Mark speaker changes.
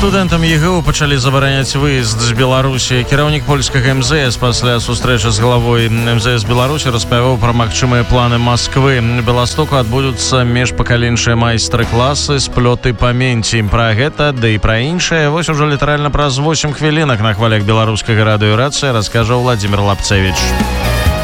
Speaker 1: Студэнтам ЕГУ пачалі забараняць выезд з Беларусі. Кіраўнік польскага МЗС пасля сустрэчы з главой МЗС Беларусі распавёў пра магчымыя планы Масквы. Беластоку адбудуцца міжпакаленчыя майстар-класы з плёты памяці. Пра гэта, да і пра іншае, вось ужо літаральна праз 8 хвілінак на хвалях беларускага радыё «Рацыя» раскажа Владзімир Лапцевіч.